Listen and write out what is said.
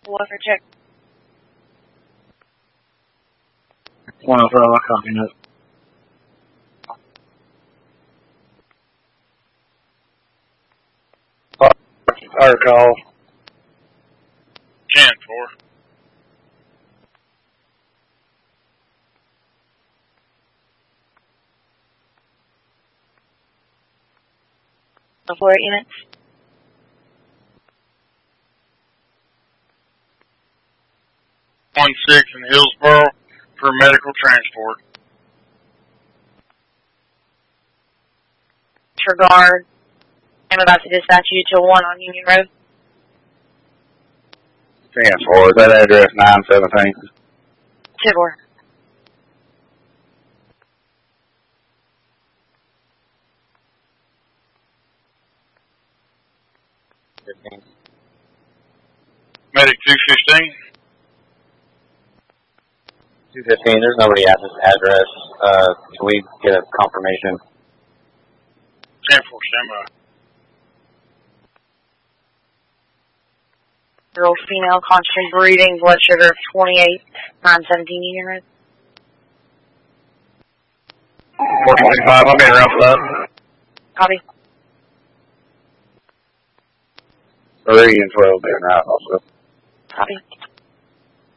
Welfare check. 112, I copy note. Fire call. 10-4. Before units. One 6 in Hillsboro for medical transport. Disregard. I'm about to dispatch you to 1 on Union Road. 10-4, is that address 917? 2-4. Medic 215. 215, there's nobody at this address. Can we get a confirmation? 10-4, standby. Girl, female, constant breathing, blood sugar of 28, 917 Union Road. 425, I'm being roughed up. Copy. 3 and 12 being right also. Copy.